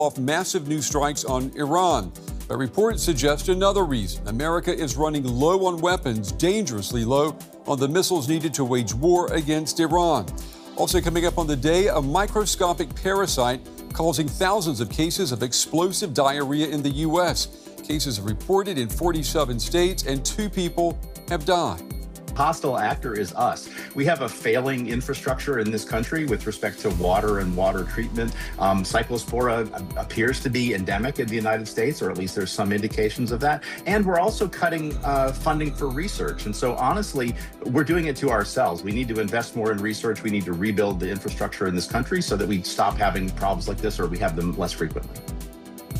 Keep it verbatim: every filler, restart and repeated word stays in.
off massive new strikes on Iran. But reports suggest another reason. America is running low on weapons, dangerously low on the missiles needed to wage war against Iran. Also coming up on the day, a microscopic parasite causing thousands of cases of explosive diarrhea in the U S. Cases are reported in forty-seven states, and two people have died. Hostile actor is us. We have a failing infrastructure in this country with respect to water and water treatment. Um, Cyclospora appears to be endemic in the United States, or at least there's some indications of that. And we're also cutting uh, funding for research. And so honestly, we're doing it to ourselves. We need to invest more in research. We need to rebuild the infrastructure in this country so that we stop having problems like this, or we have them less frequently.